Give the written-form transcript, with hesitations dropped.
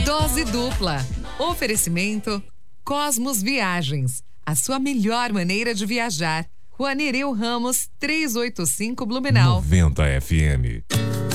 Dose dupla. Oferecimento Cosmos Viagens. A sua melhor maneira de viajar. Rua Nereu Ramos, 385 Blumenau. 90 FM.